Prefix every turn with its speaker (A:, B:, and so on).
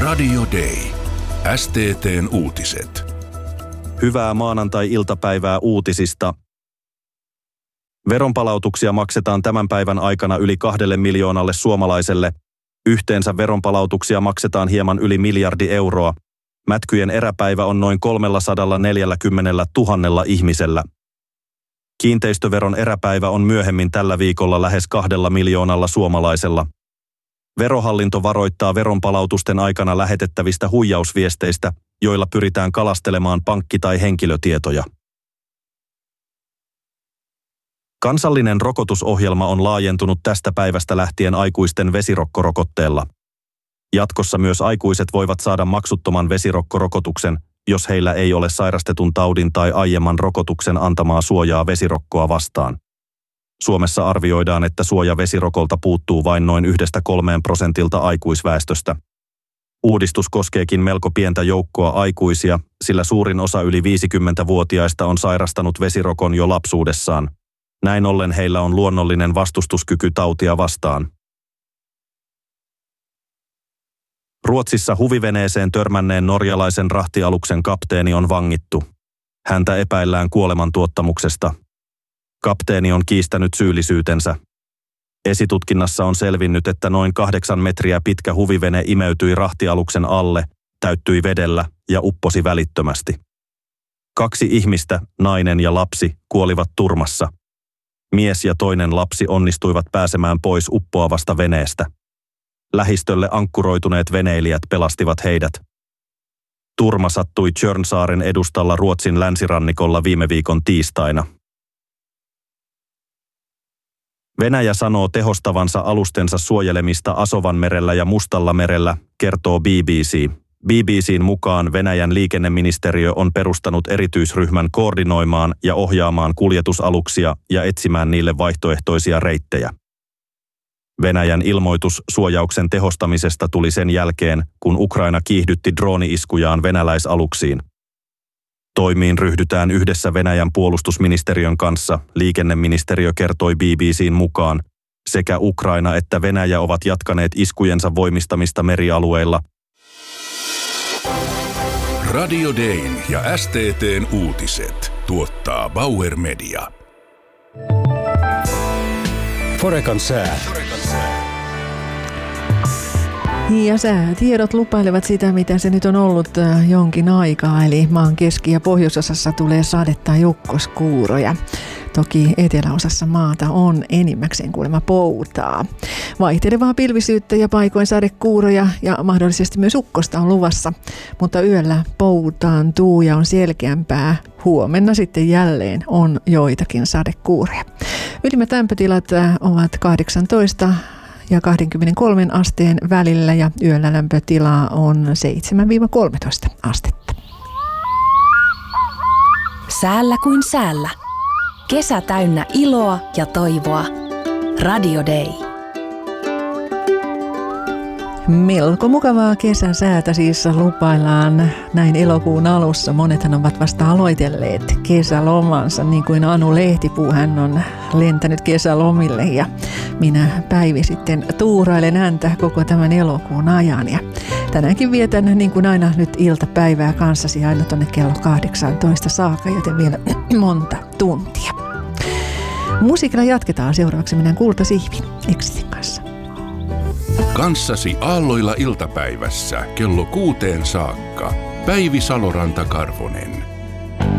A: Radio Day. STT:n uutiset.
B: Hyvää maanantai-iltapäivää uutisista. Veronpalautuksia maksetaan tämän päivän aikana yli 2 miljoonalle suomalaiselle. Yhteensä veronpalautuksia maksetaan hieman yli 1 miljardi euroa. Mätkyjen eräpäivä on noin 340 000 ihmisellä. Kiinteistöveron eräpäivä on myöhemmin tällä viikolla lähes 2 miljoonalla suomalaisella. Verohallinto varoittaa veronpalautusten aikana lähetettävistä huijausviesteistä, joilla pyritään kalastelemaan pankki- tai henkilötietoja. Kansallinen rokotusohjelma on laajentunut tästä päivästä lähtien aikuisten vesirokkorokotteella. Jatkossa myös aikuiset voivat saada maksuttoman vesirokkorokotuksen, jos heillä ei ole sairastetun taudin tai aiemman rokotuksen antamaa suojaa vesirokkoa vastaan. Suomessa arvioidaan, että suoja vesirokolta puuttuu vain noin 1–3% aikuisväestöstä. Uudistus koskeekin melko pientä joukkoa aikuisia, sillä suurin osa yli 50-vuotiaista on sairastanut vesirokon jo lapsuudessaan. Näin ollen heillä on luonnollinen vastustuskyky tautia vastaan. Ruotsissa huviveneeseen törmänneen norjalaisen rahtialuksen kapteeni on vangittu. Häntä epäillään kuolemantuottamuksesta. Kapteeni on kiistänyt syyllisyytensä. Esitutkinnassa on selvinnyt, että noin 8 metriä pitkä huvivene imeytyi rahtialuksen alle, täyttyi vedellä ja upposi välittömästi. 2 ihmistä, nainen ja lapsi, kuolivat turmassa. Mies ja toinen lapsi onnistuivat pääsemään pois uppoavasta veneestä. Lähistölle ankkuroituneet veneilijät pelastivat heidät. Turma sattui Tjörnsaaren edustalla Ruotsin länsirannikolla viime viikon tiistaina. Venäjä sanoo tehostavansa alustensa suojelemista Asovanmerellä ja Mustallamerellä, kertoo BBC. BBC:n mukaan Venäjän liikenneministeriö on perustanut erityisryhmän koordinoimaan ja ohjaamaan kuljetusaluksia ja etsimään niille vaihtoehtoisia reittejä. Venäjän ilmoitus suojauksen tehostamisesta tuli sen jälkeen, kun Ukraina kiihdytti drooni-iskujaan venäläisaluksiin. Toimiin ryhdytään yhdessä Venäjän puolustusministeriön kanssa, liikenneministeriö kertoi BBC:n mukaan. Sekä Ukraina että Venäjä ovat jatkaneet iskujensa voimistamista merialueilla.
A: Radio Dayn ja STT:n uutiset tuottaa Bauer Media.
C: Forecan sää.
D: Ja säätiedot lupailevat sitä, mitä se nyt on ollut jonkin aikaa, eli maan keski- ja pohjoisosassa tulee sadetta ja ukkoskuuroja. Toki eteläosassa maata on enimmäkseen kuulemma poutaa. Vaihtelevaa pilvisyyttä ja paikoin sadekuuroja ja mahdollisesti myös ukkosta on luvassa, mutta yöllä poutaantuu ja on selkeämpää. Huomenna sitten jälleen on joitakin sadekuuroja. Ylimmät lämpötilat ovat 18 ja 23 asteen välillä ja yöllä lämpötila on 7–13 astetta.
E: Säällä kuin säällä. Kesä täynnä iloa ja toivoa. Radio Day.
D: Melko mukavaa kesäsäätä siis lupaillaan näin elokuun alussa. Monethan ovat vasta aloitelleet kesälomansa, niin kuin Anu Lehtipuu, hän on lentänyt kesälomille ja minä Päivi sitten tuurailen häntä koko tämän elokuun ajan. Ja tänäänkin vietän niin kuin aina nyt iltapäivää kanssasi aina tuonne kello 18 saakka, joten vielä monta tuntia. Musiikilla jatketaan. Seuraavaksi mennään Kultasihvin Exitin kanssa.
A: Kanssasi aalloilla iltapäivässä kello 6 saakka. Päivi Saloranta-Karvonen.